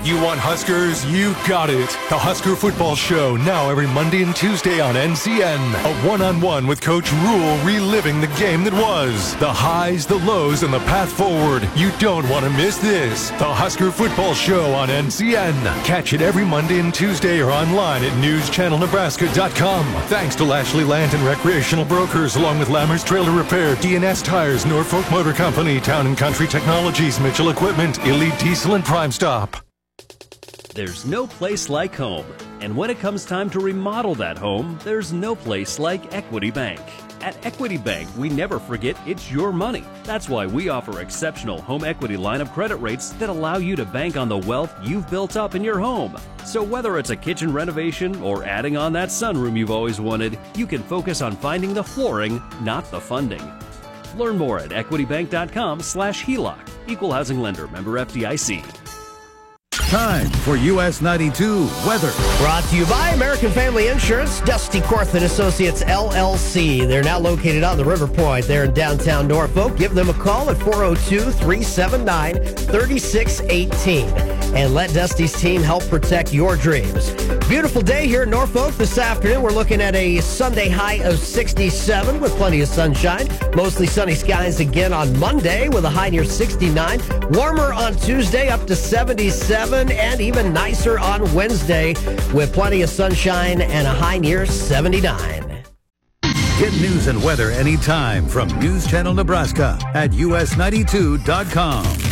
You want Huskers? You got it. The Husker Football Show, now every Monday and Tuesday on NCN. A one-on-one with Coach Rule, reliving the game that was. The highs, the lows, and the path forward. You don't want to miss this. The Husker Football Show on NCN. Catch it every Monday and Tuesday or online at newschannelnebraska.com. Thanks to Lashley Land and Recreational Brokers, along with Lammers Trailer Repair, DNS Tires, Norfolk Motor Company, Town and Country Technologies, Mitchell Equipment, Elite Diesel, and Prime Stop. There's no place like home. And when it comes time to remodel that home, there's no place like Equity Bank. At Equity Bank, we never forget it's your money. That's why we offer exceptional home equity line of credit rates that allow you to bank on the wealth you've built up in your home. So whether it's a kitchen renovation or adding on that sunroom you've always wanted, you can focus on finding the flooring, not the funding. Learn more at equitybank.com/HELOC. Equal housing lender, member FDIC. Time for US 92 weather. Brought to you by American Family Insurance, Dusty Korth & Associates, LLC. They're now located on the River Point there in downtown Norfolk. Give them a call at 402-379-3618. And let Dusty's team help protect your dreams. Beautiful day here in Norfolk this afternoon. We're looking at a Sunday high of 67 with plenty of sunshine. Mostly sunny skies again on Monday with a high near 69. Warmer on Tuesday up to 77. And even nicer on Wednesday with plenty of sunshine and a high near 79. Get news and weather anytime from News Channel Nebraska at us92.com.